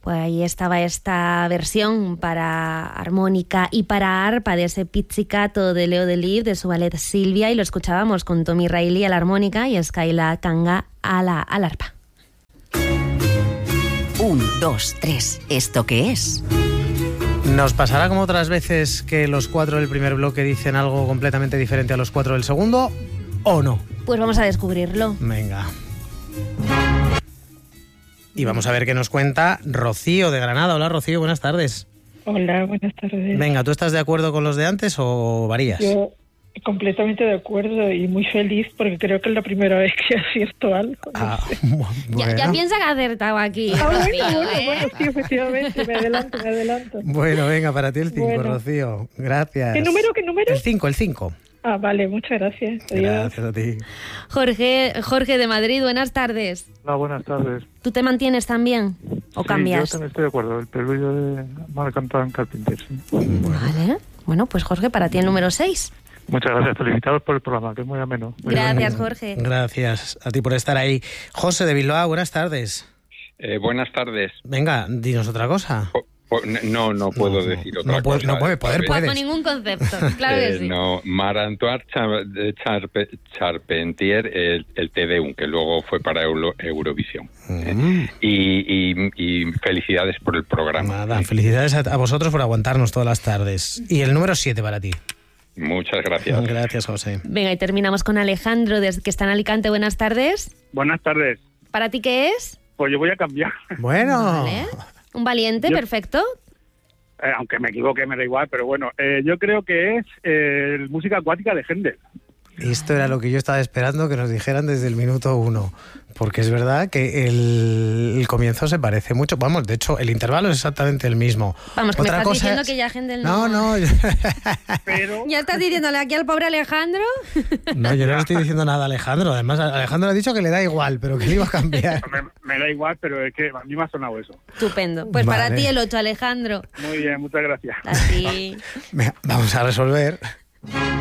Pues ahí estaba esta versión para armónica y para arpa de ese Pizzicato de Leo Delibes, de su ballet Silvia, y lo escuchábamos con Tommy Reilly a la armónica y Skyla Kanga a la arpa. 1, 2, 3. ¿Esto qué es? ¿Nos pasará como otras veces que los 4 del primer bloque dicen algo completamente diferente a los 4 del segundo o no? Pues vamos a descubrirlo. Venga. Y vamos a ver qué nos cuenta Rocío de Granada. Hola, Rocío, buenas tardes. Hola, buenas tardes. Venga, ¿tú estás de acuerdo con los de antes o varías? Yo completamente de acuerdo y muy feliz porque creo que es la primera vez que acierto algo. Ah, No bueno. Ya piensa que ha acertado aquí. Bueno, sí, efectivamente, me adelanto. Bueno, venga, para ti el 5, Bueno. Rocío. Gracias. ¿Qué número? El 5. Ah, vale, muchas gracias. Adiós. Gracias a ti. Jorge de Madrid, buenas tardes. Hola, buenas tardes. ¿Tú te mantienes también o Sí, cambias? yo también estoy de acuerdo. El preludio de Marc Antoine Carpentier, sí. Vale. Bueno, pues Jorge, para ti el número 6. Muchas gracias. Felicitados por el programa, que es muy ameno. Muy Gracias, ameno. Jorge. Gracias a ti por estar ahí. José de Bilbao, buenas tardes. Buenas tardes. Venga, dinos otra cosa. No puedo decir otra cosa. No puede, poder, Bajo puedes. ningún concepto, claro que sí. No, Marc-Antoine Charpentier, el Te Deum, que luego fue para Eurovisión. Y felicidades por el programa. Nada, felicidades a vosotros por aguantarnos todas las tardes. Y el número 7 para ti. Muchas gracias. Gracias, José. Venga, y terminamos con Alejandro, que está en Alicante. Buenas tardes. Buenas tardes. ¿Para ti qué es? Pues yo voy a cambiar. Bueno. Vale. Un valiente, perfecto. Aunque me equivoque, me da igual, pero bueno, yo creo que es música acuática de Händel. Esto era lo que yo estaba esperando que nos dijeran desde el minuto 1. Porque es verdad que el comienzo se parece mucho. Vamos, de hecho, el intervalo es exactamente el mismo. Vamos, que Otra me estás cosa diciendo es... que ya Händel No. Pero... ¿Ya estás diciéndole aquí al pobre Alejandro? No, yo no le estoy diciendo nada a Alejandro. Además, Alejandro ha dicho que le da igual, pero que le iba a cambiar. Me da igual, pero es que a mí me ha sonado eso. Estupendo. Pues Vale. para ti el 8, Alejandro. Muy bien, muchas gracias. A ti. Venga, vamos a resolver.